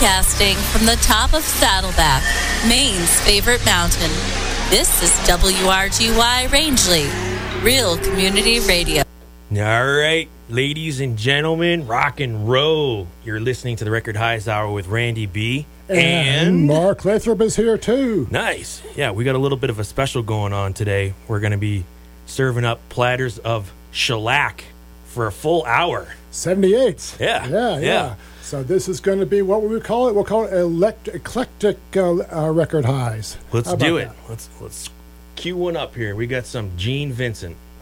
Broadcasting from the top of Saddleback, Maine's favorite mountain. This is WRGY Rangeley, Real Community Radio. All right, ladies and gentlemen, rock and roll. You're listening to the Record Highs Hour with Randy B. And Mark Lathrop is here too. Nice. Yeah, we got a little bit of a special going on today. We're going to be serving up platters of shellac for a full hour. 78. Yeah. So this is going to be what we would call it. We'll call it eclectic record highs. Let's do it. Let's cue one up here. We got some Gene Vincent.